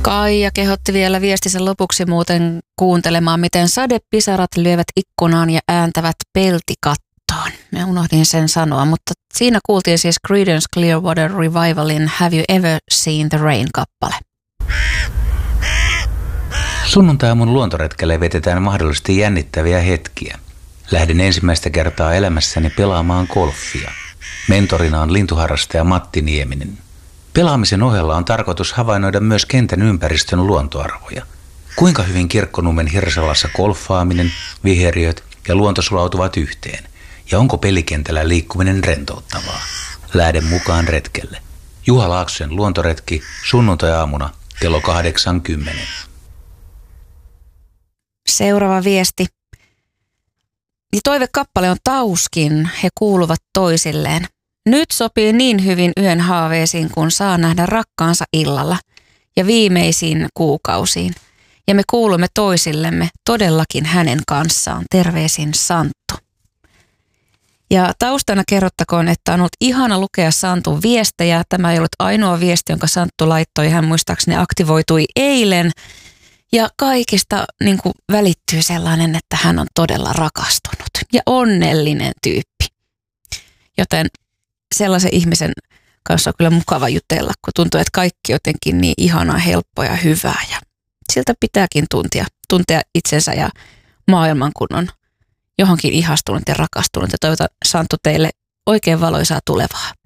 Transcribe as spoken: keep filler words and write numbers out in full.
Kaija kehotti vielä viestinsä lopuksi muuten kuuntelemaan, miten sadepisarat lyövät ikkunaan ja ääntävät peltikattoon. Mä unohdin sen sanoa, mutta siinä kuultiin siis Creedence Clearwater Revivalin Have You Ever Seen the Rain-kappale. Sunnuntai-aamun luontoretkelle vetetään mahdollisesti jännittäviä hetkiä. Lähdin ensimmäistä kertaa elämässäni pelaamaan golfia. Mentorina on lintuharrastaja Matti Nieminen. Pelaamisen ohella on tarkoitus havainnoida myös kentän ympäristön luontoarvoja. Kuinka hyvin Kirkkonummen Hirsalassa golfaaminen, viheriöt ja luonto sulautuvat yhteen? Ja onko pelikentällä liikkuminen rentouttavaa? Lähden mukaan retkelle. Juha Laaksosen luontoretki sunnuntai-aamuna kello kahdeksankymmentä. Seuraava viesti. Ja toivekappale on Tauskin. He kuuluvat toisilleen. Nyt sopii niin hyvin yön haaveisiin, kun saa nähdä rakkaansa illalla ja viimeisiin kuukausiin. Ja me kuulumme toisillemme todellakin hänen kanssaan. Terveisin Santtu. Ja taustana kerrottakoon, että on ollut ihana lukea Santun viestejä. Tämä ei ollut ainoa viesti, jonka Santtu laittoi. Hän muistaakseni aktivoitui eilen. Ja kaikista niin kuin välittyy sellainen, että hän on todella rakastunut ja onnellinen tyyppi. Joten sellaisen ihmisen kanssa on kyllä mukava jutella, kun tuntuu, että kaikki jotenkin niin ihanaa, helppoa ja hyvää. Ja siltä pitääkin tuntia, tuntea itsensä ja maailman, kun on johonkin ihastunut ja rakastunut. Ja toivotan Santtu teille oikein valoisaa tulevaa.